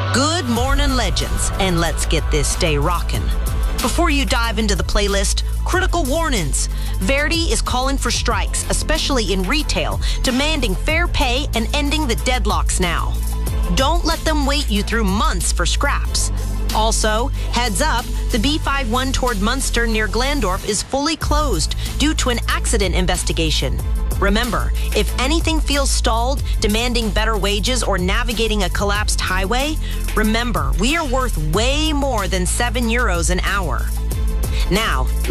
Good morning, legends, and let's get this day rockin'. Before you dive into the playlist, critical warnings. Verdi is calling for strikes, especially in retail, demanding fair pay and ending the deadlocks now. Don't let them wait you through months for scraps. Also, heads up, the B51 toward Munster near Glandorf is fully closed due to an accident investigation. Remember, if anything feels stalled, demanding better wages, or navigating a collapsed highway, remember, we are worth way more than €7 an hour. Now,